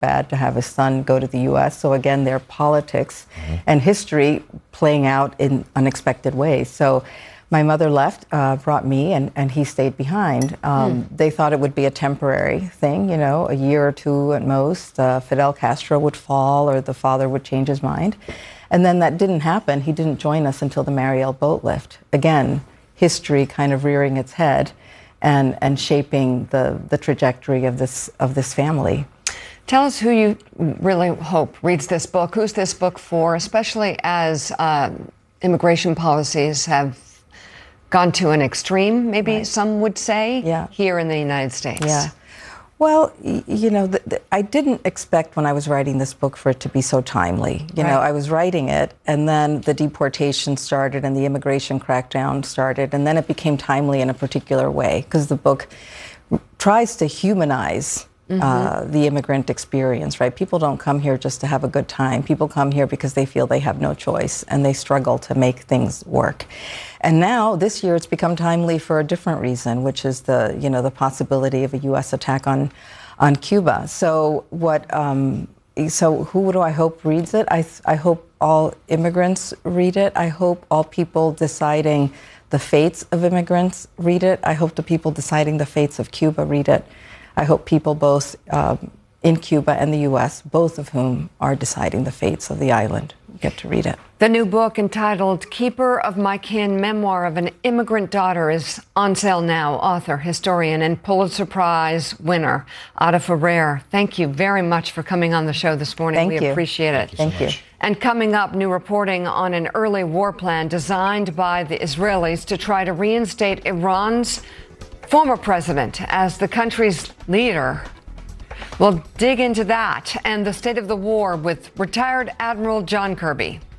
bad to have his son go to the U.S. So again, their politics and history playing out in unexpected ways. So my mother left, brought me, and he stayed behind. They thought it would be a temporary thing, you know, a year or two at most. Fidel Castro would fall or the father would change his mind. And then that didn't happen. He didn't join us until the Mariel boat lift. Again, history kind of rearing its head and shaping the trajectory of this family. Tell us who you really hope reads this book. Who's this book for, especially as immigration policies have gone to an extreme, maybe some would say, here in the United States? Yeah. Well, you know, I didn't expect when I was writing this book for it to be so timely. You know, I was writing it, and then the deportation started and the immigration crackdown started, and then it became timely in a particular way, because the book tries to humanize the immigrant experience, right? People don't come here just to have a good time. People come here because they feel they have no choice and they struggle to make things work. And now, this year, it's become timely for a different reason, which is the, you know, the possibility of a U.S. attack on Cuba. So so who do I hope reads it? I hope all immigrants read it. I hope all people deciding the fates of immigrants read it. I hope the people deciding the fates of Cuba read it. I hope people both in Cuba and the U.S., both of whom are deciding the fates of the island, get to read it. The new book, entitled Keeper of My Kin, Memoir of an Immigrant Daughter, is on sale now. Author, historian, and Pulitzer Prize winner, Ada Ferrer. Thank you very much for coming on the show this morning. Thank you. We appreciate it. Thank you. And coming up, new reporting on an early war plan designed by the Israelis to try to reinstate Iran's former president as the country's leader. We'll dig into that and the state of the war with retired Admiral John Kirby.